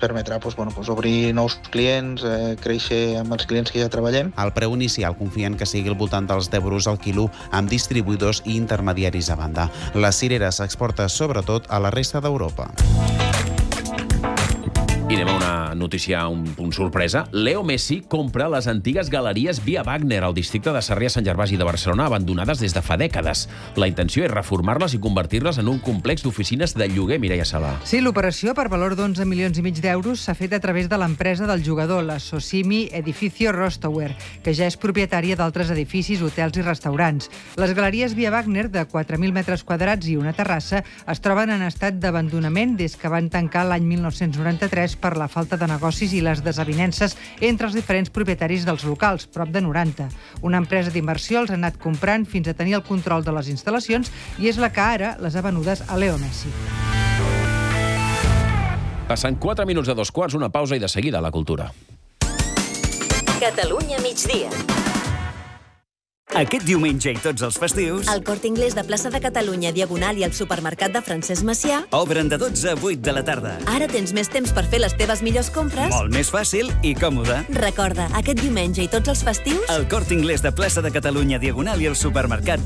permetrà obrir nous clients, créixer amb els clients que ja treballem. El preu inicial confien que sigui al voltant dels 10 euros al quilo amb distribuïdors i intermediaris a banda. La cirera s'exporta sobretot a la resta d'Europa. I anem a una notícia un punt sorpresa. Leo Messi compra les antigues galeries Via Wagner al districte de Sarrià-Sant Gervasi de Barcelona, abandonades des de fa dècades. La intenció és reformar-les i convertir-les en un complex d'oficines de lloguer, Mireia Salà. Sí, l'operació, per valor d'11,5 milions d'euros, s'ha fet a través de l'empresa del jugador, la Socimi Edificio Rostower, que ja és propietària d'altres edificis, hotels i restaurants. Les galeries Via Wagner, de 4.000 metres quadrats i una terrassa, es troben en estat d'abandonament des que van tancar l'any 1993 per la falta de negocis i les desavinences entre els diferents propietaris dels locals, prop de 90. Una empresa d'inversió els ha anat comprant fins a tenir el control de les instal·lacions i és la que ara les ha venudes a Leo Messi. Passen 4 minuts de 2:15, una pausa i de seguida a la cultura. Catalunya migdia. Aquest diumenge i tots els festius... El Corte Inglés de Plaça de Catalunya, Diagonal i el supermercat de Francesc Macià obren de 12 a 8 de la tarda. Ara tens més temps per fer les teves millors compres. Molt més fàcil i còmode. Recorda, aquest diumenge i tots els festius... El Corte Inglés de Plaça de Catalunya, Diagonal i el supermercat